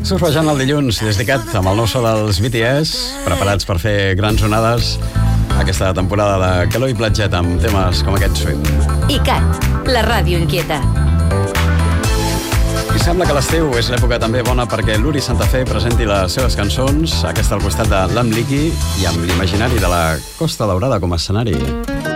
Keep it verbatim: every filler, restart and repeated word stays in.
Surfejant el dilluns, des d'Icat, amb el nou so dels B T S, preparats per fer grans onades aquesta temporada de Calor i Platget amb temes com aquest Swim. Icat, la ràdio inquieta. I sembla que l'estiu és l'època també bona perquè l'Uri Santa Fe presenti les seves cançons, aquesta al costat de l'Amliki i amb l'imaginari de la Costa Daurada com a escenari.